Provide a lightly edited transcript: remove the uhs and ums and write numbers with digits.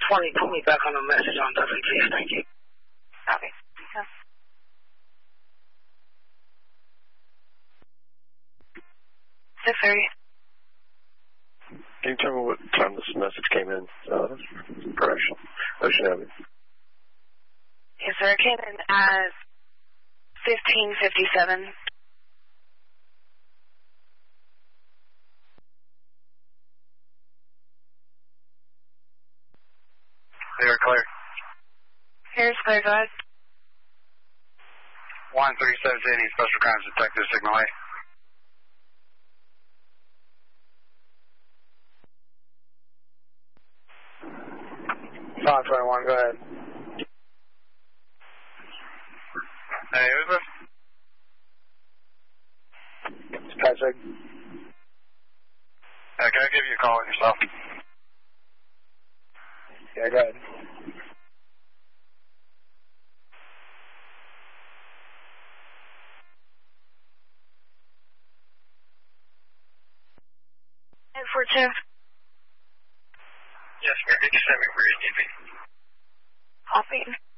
1020, put me back on the message on WTS, thank you. Copy. Yeah. 6:30. Can you tell me what time this message came in? For Ocean Avenue. Yes, sir. It came in at 15:57. Clear, clear. Here's clear, go ahead. 137 Special Crimes Detective, Signal A. Five 21, go ahead. Hey, who's this? It's Patrick. Hey, can I give you a call on yourself? Yeah, go ahead. And for 2. Yes, ma'am. You can send me where you need me. Copy.